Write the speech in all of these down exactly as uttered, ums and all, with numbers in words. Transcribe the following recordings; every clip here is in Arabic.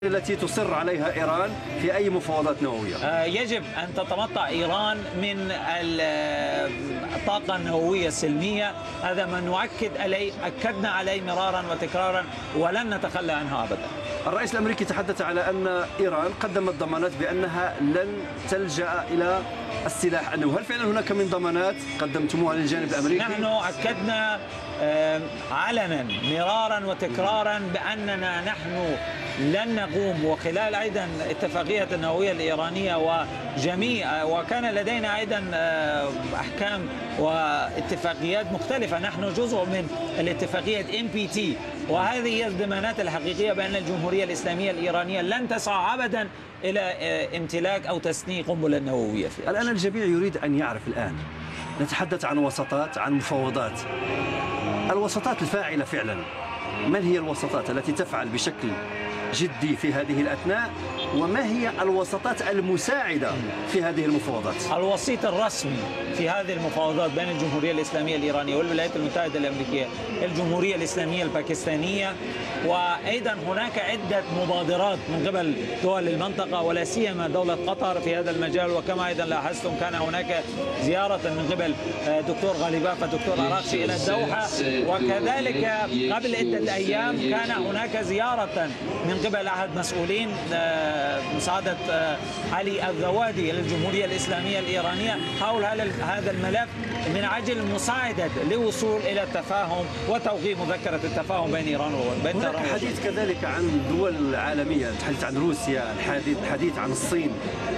التي تصر عليها إيران في أي مفاوضات نووية؟ يجب أن تتمتع إيران من الطاقة النووية السلمية. هذا ما نؤكد عليه، أكدنا عليه مرارا وتكرارا ولن نتخلى عنها أبدا. الرئيس الأمريكي تحدث على أن إيران قدمت ضمانات بأنها لن تلجأ إلى السلاح النووي، هل فعلا هناك من ضمانات قدمتموها للجانب الأمريكي؟ نحن أكدنا علنا مرارا وتكرارا بأننا نحن لن نقوم، وخلال أيضا اتفاقية النووية الإيرانية وجميع، وكان لدينا أيضا أحكام واتفاقيات مختلفة. نحن جزء من الاتفاقية إم بي تي، وهذه هي الضمانات الحقيقية بأن الجمهورية الإسلامية الإيرانية لن تسعى أبدا إلى امتلاك أو تصنيع قنبلة نووية. الآن الجميع يريد أن يعرف، الآن نتحدث عن وساطات، عن مفاوضات، الوساطات الفاعلة فعلا، من هي الوساطات التي تفعل بشكل جدي في هذه الأثناء، وما هي الوساطات المساعدة في هذه المفاوضات؟ الوسيط الرسمي في هذه المفاوضات بين الجمهورية الإسلامية الإيرانية والولايات المتحدة الأمريكية الجمهورية الإسلامية الباكستانية، وأيضا هناك عدة مبادرات من قبل دول المنطقة ولا سيما دولة قطر في هذا المجال. وكما أيضا لاحظتم كان هناك زيارة من قبل دكتور غالباف ودكتور أراغشي إلى الدوحة، وكذلك قبل عدة أيام كان هناك زيارة من قبل أحد مسؤولين مساعدة علي الذوادي للجمهورية الإسلامية الإيرانية حول هذا الملف من أجل مساعدة للوصول إلى التفاهم وتوقيع مذكرة التفاهم بين إيران وبين هناك حديث كذلك عن دول العالمية، الحديث عن روسيا، الحديث عن الصين.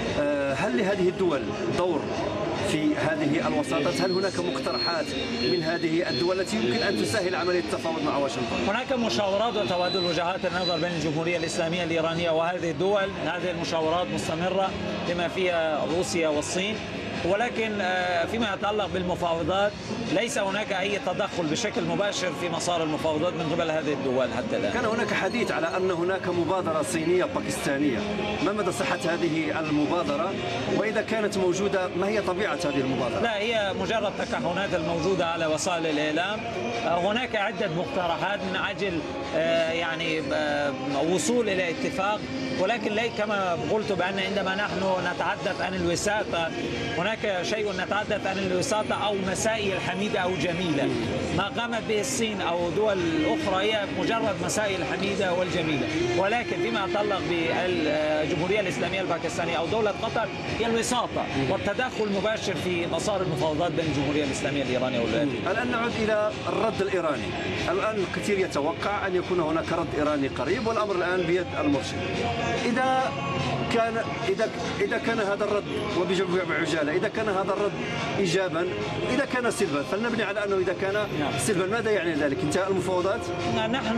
هل لهذه الدول دور في هذه الوساطات؟ هل هناك مقترحات من هذه الدول التي يمكن أن تسهل عملية التفاوض مع واشنطن؟ هناك مشاورات وتبادل وجهات النظر بين الجمهورية الإسلامية الإيرانية وهذه الدول. هذه المشاورات مستمرة بما فيها روسيا والصين، ولكن فيما يتعلق بالمفاوضات ليس هناك أي تدخل بشكل مباشر في مسار المفاوضات من قبل هذه الدول حتى الآن. كان هناك حديث على أن هناك مبادرة صينية باكستانية، ما مدى صحة هذه المبادرة؟ وإذا كانت موجودة ما هي طبيعة هذه المبادرة؟ لا، هي مجرد تكهنات الموجودة على وسائل الإعلام. هناك عدة مقترحات من أجل يعني وصول إلى اتفاق، ولكن لي كما قلت بأن عندما نحن نتحدث عن الوساطة هناك شيء نتحدث عن الوساطة أو مسائل حميدة أو جميلة. ما قامت به الصين أو دول أخرى هي مجرد مسائل حميدة والجميلة، ولكن فيما يتعلق بالجمهورية الإسلامية الباكستانية أو دولة قطر هي الوساطة والتدخل المباشر في مسار المفاوضات بين الجمهورية الإسلامية الإيرانية والولايات. الآن نعود إلى الرد الإيراني. الآن الكثير يتوقع أن يكون هناك رد إيراني قريب، والأمر الآن بيد المرشد. إذا كان إذا إذا كان هذا الرد وبعجالة، إذا كان هذا الرد إيجابا، إذا كان سلبا، فلنبني على أنه إذا كان سلبا. ماذا يعني ذلك؟ انتهاء المفاوضات؟ نحن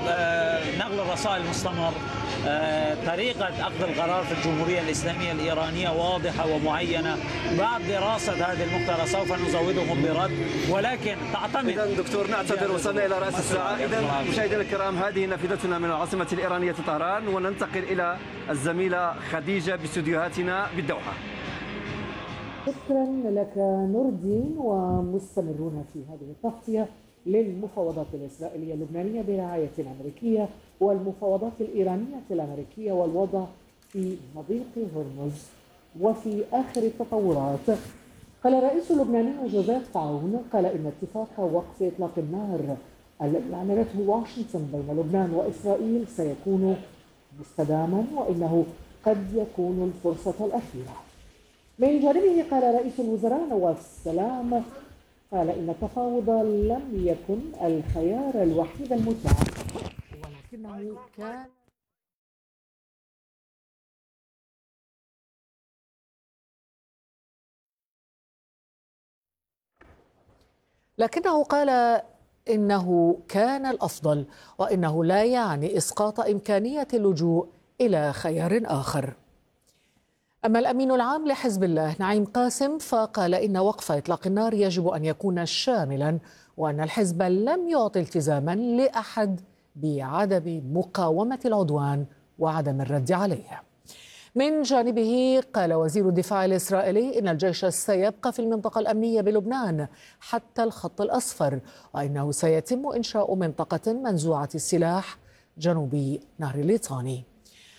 نقل الرسائل مستمر. طريقة أخذ القرار في الجمهورية الإسلامية الإيرانية واضحة ومعينة. بعد دراسة هذه المقترح سوف نزودهم برد، ولكن تعتمد. إذا دكتور نعتذر، وصلنا إلى رأس الساعة. إذا مشاهدينا الكرام، هذه نافذتنا من العاصمة الإيرانية طهران، وننتقل إلى الزميلة خديجة باستديوهاتنا بالدوحة. شكرا لك نور الدين. ومستمرون في هذه التغطية للمفاوضات الإسرائيلية اللبنانية برعاية أمريكية والمفاوضات الإيرانية الأمريكية والوضع في مضيق هرمز. وفي آخر التطورات قال الرئيس اللبناني جوزيف عون قال إن اتفاق وقف إطلاق النار الذي عملته واشنطن بين لبنان وإسرائيل سيكون مستداما، وإنه قد يكون الفرصة الأخيرة. من جانبه قال رئيس الوزراء نواف السلام قال إن التفاوض لم يكن الخيار الوحيد المتاح، ولكنه كان لكنه قال إنه كان الأفضل، وإنه لا يعني إسقاط إمكانية اللجوء إلى خيار آخر. أما الأمين العام لحزب الله نعيم قاسم فقال إن وقف إطلاق النار يجب أن يكون شاملا، وأن الحزب لم يعطي التزاما لأحد بعدم مقاومة العدوان وعدم الرد عليه. من جانبه قال وزير الدفاع الإسرائيلي إن الجيش سيبقى في المنطقة الأمنية بلبنان حتى الخط الأصفر، وإنه سيتم إنشاء منطقة منزوعة السلاح جنوب نهر الليطاني.